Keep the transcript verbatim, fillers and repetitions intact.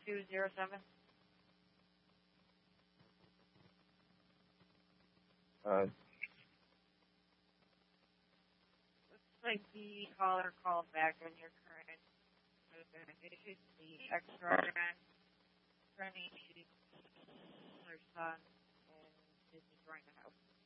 two zero seven. Uh, Looks like the caller called back on your current issues, the extra running her son and is destroying the house.